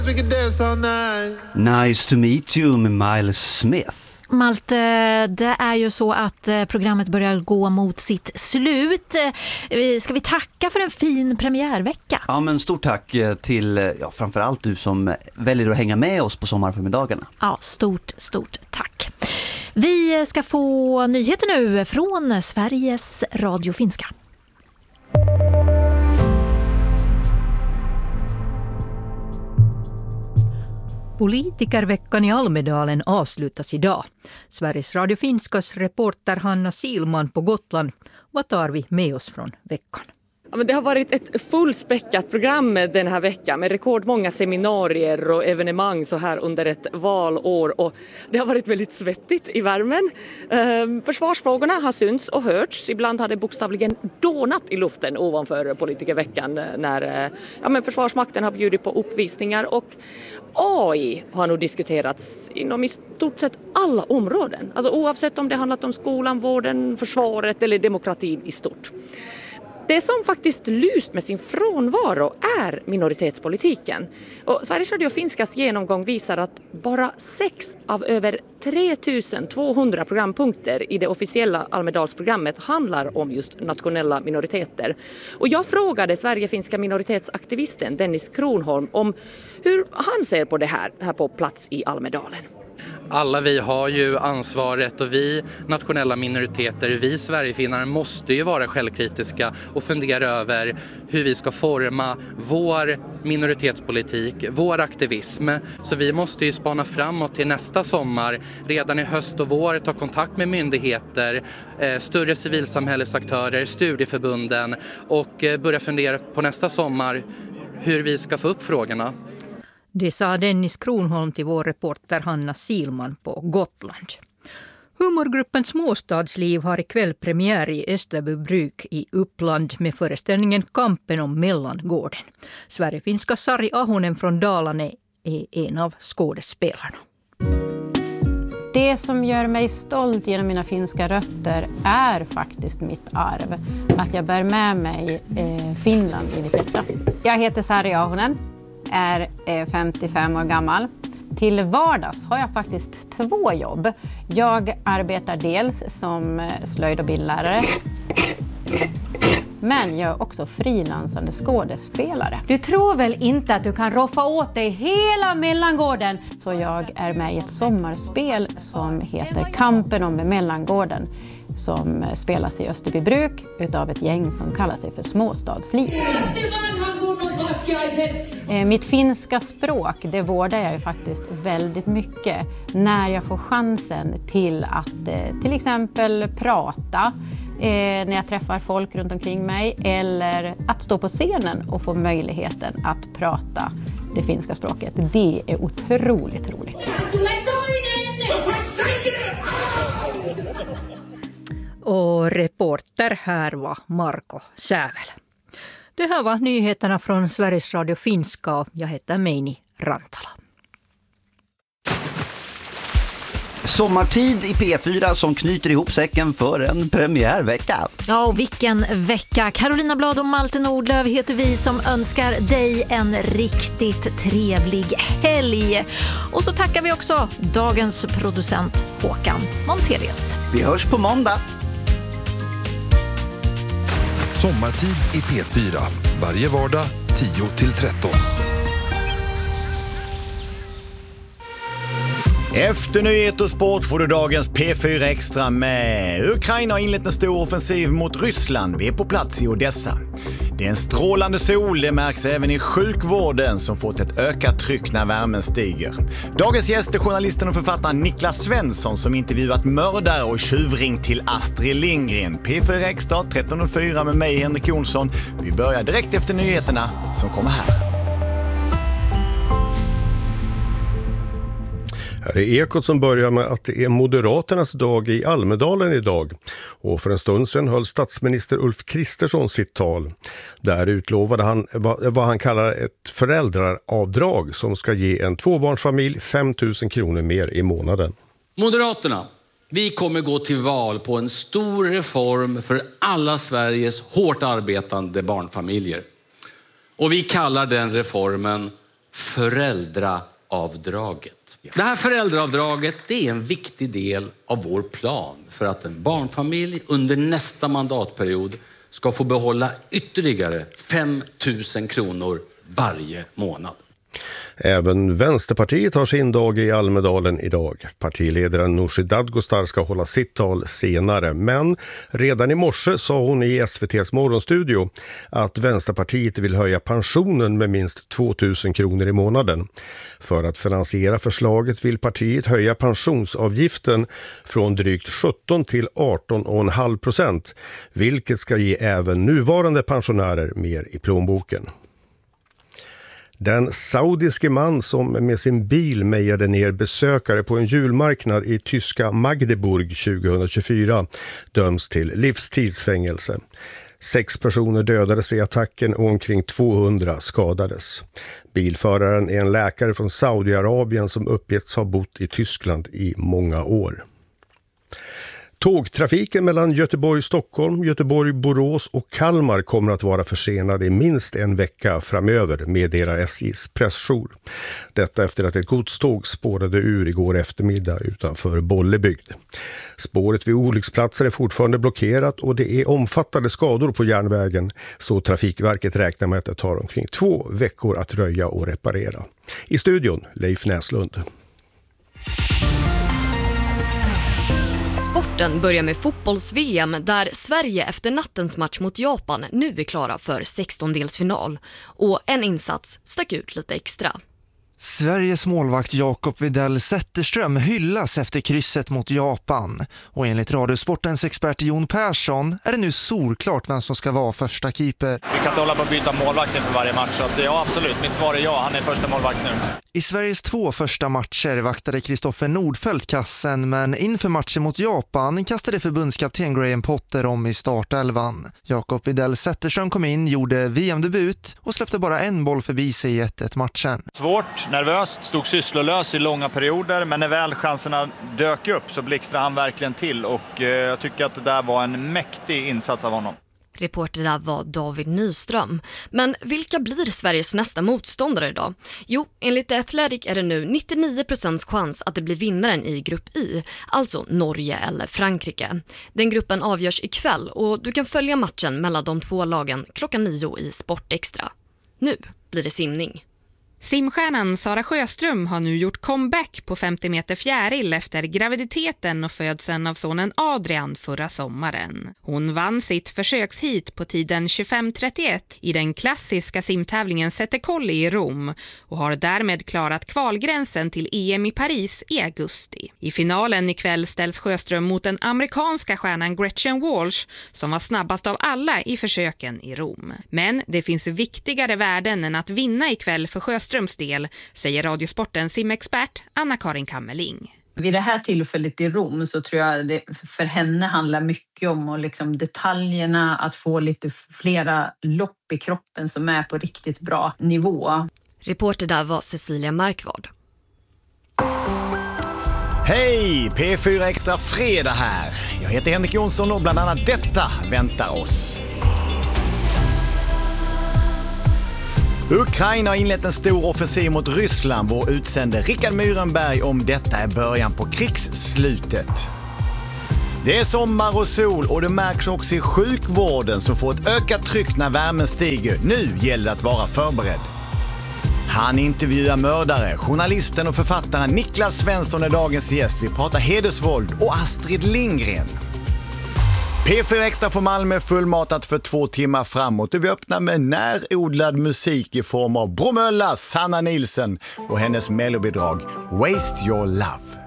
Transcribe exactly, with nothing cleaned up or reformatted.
Nice to meet you med Miles Smith. Malte, det är ju så att programmet börjar gå mot sitt slut. Ska vi tacka för en fin premiärvecka? Ja, men stort tack till ja, framförallt du som väljer att hänga med oss på sommarförmiddagarna. Ja, stort, stort tack. Vi ska få nyheter nu från Sveriges Radio Finska. Politikerveckan i Almedalen avslutas idag. Sveriges Radio Finskas reporter Hanna Silman på Gotland. Vad tar vi med oss från veckan? Ja, men det har varit ett fullspäckat program den här veckan med rekordmånga seminarier och evenemang så här under ett valår. Och det har varit väldigt svettigt i värmen. Ehm, försvarsfrågorna har synts och hörts. Ibland har det bokstavligen dånat i luften ovanför politikerveckan när ja, men Försvarsmakten har bjudit på uppvisningar. Och A I har nog diskuterats inom i stort sett alla områden. Alltså oavsett om det handlat om skolan, vården, försvaret eller demokratin i stort. Det som faktiskt lyst med sin frånvaro är minoritetspolitiken. Och Sveriges Radio Finskas genomgång visar att bara sex av över tre tusen tvåhundra programpunkter i det officiella Almedalsprogrammet handlar om just nationella minoriteter. Och jag frågade Sverige-finska minoritetsaktivisten Dennis Kronholm om hur han ser på det här, här på plats i Almedalen. Alla vi har ju ansvaret och vi nationella minoriteter, vi Sverigefinnar måste ju vara självkritiska och fundera över hur vi ska forma vår minoritetspolitik, vår aktivism. Så vi måste ju spana framåt till nästa sommar, redan i höst och vår, ta kontakt med myndigheter, större civilsamhällesaktörer, studieförbunden och börja fundera på nästa sommar hur vi ska få upp frågorna. Det sa Dennis Kronholm till vår reporter Hanna Silman på Gotland. Humorgruppen Småstadsliv har ikväll premiär i Österbybruk i Uppland med föreställningen Kampen om Mellangården. Sverigefinska Sari Ahonen från Dalarna är en av skådespelarna. Det som gör mig stolt genom mina finska rötter är faktiskt mitt arv. Att jag bär med mig eh, Finland i mitt hjärta. Jag heter Sari Ahonen. Är femtiofem år gammal. Till vardags har jag faktiskt två jobb. Jag arbetar dels som slöjd- och bildlärare. Men jag är också frilansande skådespelare. Du tror väl inte att du kan roffa åt dig hela Mellangården? Så jag är med i ett sommarspel som heter Kampen om Mellangården. Som spelas i Österbybruk utav ett gäng som kallar sig för Småstadsliv. Mitt finska språk, det vårdar jag ju faktiskt väldigt mycket när jag får chansen till att till exempel prata när jag träffar folk runt omkring mig eller att stå på scenen och få möjligheten att prata det finska språket. Det är otroligt roligt. Och reporter här var Marko Sävel. Det här var nyheterna från Sveriges Radio Finska och jag heter Meini Rantala. Sommartid i P fyra som knyter ihop säcken för en premiärvecka. Ja, och vilken vecka. Carolina Blad och Malte Nordlöv heter vi som önskar dig en riktigt trevlig helg. Och så tackar vi också dagens producent Håkan Montelius. Vi hörs på måndag. Sommartid i P fyra. Varje vardag tio till tretton. Efter nyhet och sport får du dagens P fyra Extra med Ukraina har inlett en stor offensiv mot Ryssland. Vi är på plats i Odessa. Det är en strålande sol, det märks även i sjukvården som fått ett ökat tryck när värmen stiger. Dagens gäst är journalisten och författaren Niklas Svensson som intervjuat mördare och tjuvring till Astrid Lindgren. P fyra Extra tretton noll fyra med mig Henrik Jonsson. Vi börjar direkt efter nyheterna som kommer här. Här är Ekot som börjar med att det är Moderaternas dag i Almedalen idag. Och för en stund sedan höll statsminister Ulf Kristersson sitt tal. Där utlovade han vad han kallar ett föräldraavdrag som ska ge en tvåbarnsfamilj fem tusen kronor mer i månaden. Moderaterna, vi kommer gå till val på en stor reform för alla Sveriges hårt arbetande barnfamiljer. Och vi kallar den reformen föräldraavdraget. Det här föräldraavdraget, det är en viktig del av vår plan för att en barnfamilj under nästa mandatperiod ska få behålla ytterligare fem tusen kronor varje månad. Även Vänsterpartiet har sin dag i Almedalen idag. Partiledaren Nooshi Dadgostar ska hålla sitt tal senare. Men redan i morse sa hon i S V T:s morgonstudio att Vänsterpartiet vill höja pensionen med minst två tusen kronor i månaden. För att finansiera förslaget vill partiet höja pensionsavgiften från drygt sjutton till arton komma fem procent. Vilket ska ge även nuvarande pensionärer mer i plånboken. Den saudiske man som med sin bil mejade ner besökare på en julmarknad i tyska Magdeburg tjugohundratjugofyra döms till livstidsfängelse. Sex personer dödades i attacken och omkring tvåhundra skadades. Bilföraren är en läkare från Saudiarabien som uppgetts ha bott i Tyskland i många år. Tågtrafiken mellan Göteborg-Stockholm, Göteborg-Borås och Kalmar kommer att vara försenad i minst en vecka framöver, meddelar S J:s pressjour. Detta efter att ett godståg spårade ur igår eftermiddag utanför Bollebygd. Spåret vid olycksplatser är fortfarande blockerat och det är omfattande skador på järnvägen, så Trafikverket räknar med att det tar omkring två veckor att röja och reparera. I studion, Leif Näslund. Sporten börjar med fotbolls-V M där Sverige efter nattens match mot Japan nu är klara för sextondelsfinal. Och en insats stack ut lite extra. Sveriges målvakt Jakob Widell Zetterström hyllas efter krysset mot Japan. Och enligt Radiosportens expert Jon Persson är det nu solklart vem som ska vara första keeper. Vi kan inte hålla på att byta målvakt inför varje match, så att ja, absolut. Mitt svar är ja, han är första målvakt nu. I Sveriges två första matcher vaktade Kristoffer Nordfeldt kassen, men inför matchen mot Japan kastade förbundskapten Graham Potter om i startelvan. Jakob Widell Zetterström kom in, gjorde V M-debut och släppte bara en boll förbi sig i ett ett matchen. Svårt, nervöst, stod sysslolös i långa perioder, men när väl chanserna dök upp så blixtrade han verkligen till och eh, jag tycker att det där var en mäktig insats av honom. Reporter där var David Nyström. Men vilka blir Sveriges nästa motståndare idag? Jo, enligt The Athletic är det nu nittionio procent chans att det blir vinnaren i grupp I, alltså Norge eller Frankrike. Den gruppen avgörs ikväll och du kan följa matchen mellan de två lagen klockan nio i Sportextra. Nu blir det simning. Simstjärnan Sara Sjöström har nu gjort comeback på femtio meter fjäril efter graviditeten och födseln av sonen Adrian förra sommaren. Hon vann sitt försökshit på tiden tjugofem trettioett i den klassiska simtävlingen Settecolli i Rom och har därmed klarat kvalgränsen till E M i Paris i augusti. I finalen ikväll ställs Sjöström mot den amerikanska stjärnan Gretchen Walsh som var snabbast av alla i försöken i Rom. Men det finns viktigare värden än att vinna ikväll för Sjöström del, säger Radiosportens simexpert Anna-Karin Kammerling. Vid det här tillfället i Rom så tror jag det för henne handlar mycket om och liksom detaljerna, att få lite flera lopp i kroppen som är på riktigt bra nivå. Reporter där var Cecilia Markvard. Hej! P fyra Extra fredag här. Jag heter Henrik Jonsson och bland annat detta väntar oss. Ukraina har inlett en stor offensiv mot Ryssland. Vår utsände Rickard Myrenberg om detta är början på krigsslutet. Det är sommar och sol och det märks också i sjukvården som får ett ökat tryck när värmen stiger. Nu gäller det att vara förberedd. Han intervjuar mördare. Journalisten och författaren Niklas Svensson är dagens gäst. Vi pratar hedersvåld och Astrid Lindgren. P fyra Extra för Malmö fullmatat för två timmar framåt och vi öppnar med närodlad musik i form av Bromölla, Sanna Nilsen och hennes mellobidrag Waste Your Love.